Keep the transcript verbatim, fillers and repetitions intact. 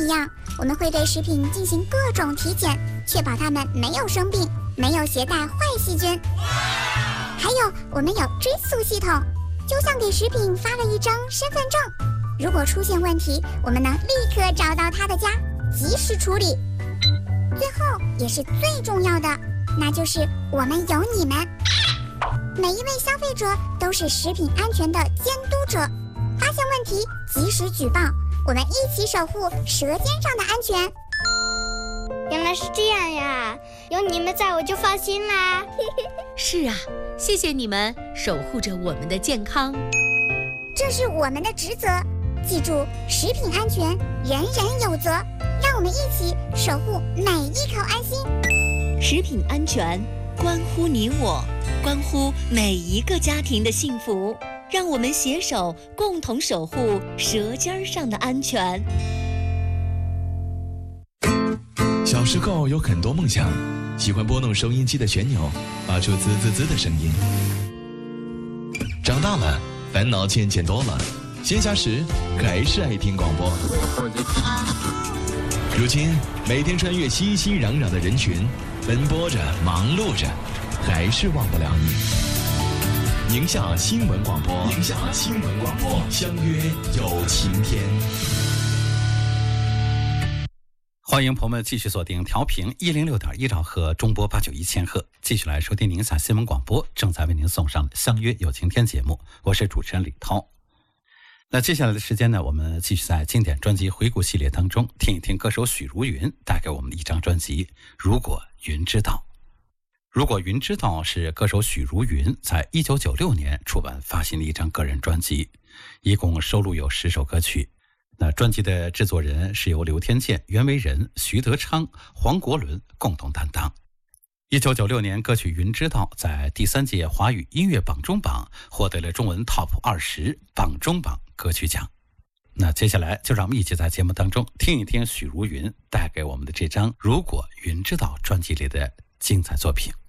一样，我们会对食品进行各种体检，确保它们没有生病，没有携带坏细菌。还有，我们有追溯系统，就像给食品发了一张身份证，如果出现问题，我们能立刻找到它的家，及时处理。最后也是最重要的，那就是我们有你们，每一位消费者都是食品安全的监督者，发现问题及时举报，我们一起守护舌尖上的安全。 原来是这样呀，有你们在我就放心啦。 是啊，谢谢你们守护着我们的健康， 这是我们的职责。记住，食品安全人人有责，让我们一起守护每一口安心。 食品安全关乎你我，关乎每一个家庭的幸福，让我们携手共同守护舌尖上的安全。 小时候有很多梦想，喜欢拨弄收音机的旋钮，发出滋滋滋的声音。长大了，烦恼渐渐多了，闲暇时还是爱听广播。如今，每天穿越熙熙攘攘的人群，奔波着，忙碌着，还是忘不了你。宁夏新闻广播，宁夏新闻广播，相约有晴天。 欢迎朋友们继续锁定调频一零六点一兆赫中波八九一千赫，继续来收听宁夏新闻广播正在为您送上相约有晴天节目，我是主持人李涛。那接下来的时间呢，我们继续在经典专辑回顾系列当中听一听歌手许茹芸带给我们的一张专辑《如果云知道》。如果云知道是歌手许茹芸在一九九六年出版发行的一张个人专辑，一共收录有十首歌曲。那专辑的制作人是由刘天健、袁惟仁、徐德昌、黄国伦共同担当。一九九六年，歌曲《云知道》在第三届华语音乐榜中榜获得了中文 Top 二十榜中榜歌曲奖。那接下来就让我们一起在节目当中听一听许茹芸带给我们的这张《如果云知道》专辑里的精彩作品。